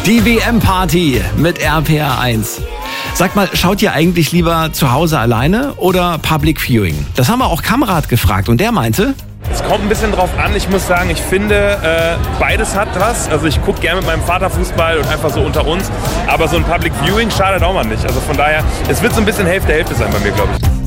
Die WM-Party mit RPR1. Sag mal, schaut ihr eigentlich lieber zu Hause alleine oder Public Viewing? Das haben wir auch Kamrat gefragt und der meinte... Es kommt ein bisschen drauf an. Ich muss sagen, ich finde, beides hat was. Also ich gucke gerne mit meinem Vater Fußball und einfach so unter uns. Aber so ein Public Viewing schadet auch mal nicht. Also von daher, es wird so ein bisschen Hälfte-Hälfte sein bei mir, glaube ich.